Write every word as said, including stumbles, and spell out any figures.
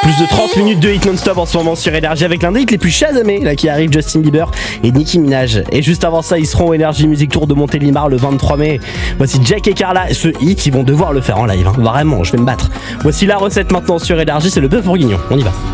Plus de trente minutes de hit non-stop en ce moment sur Énergie avec l'un des hits les plus chasamés là qui arrive, Justin Bieber et Nicki Minaj. Et juste avant ça, ils seront au Energy Music Tour de Montélimar le vingt-trois mai. Voici Jack et Carla. Ce hit, ils vont devoir le faire en live, hein. Vraiment, je vais me battre. Voici la recette maintenant sur Énergie, c'est le bœuf bourguignon. On y va.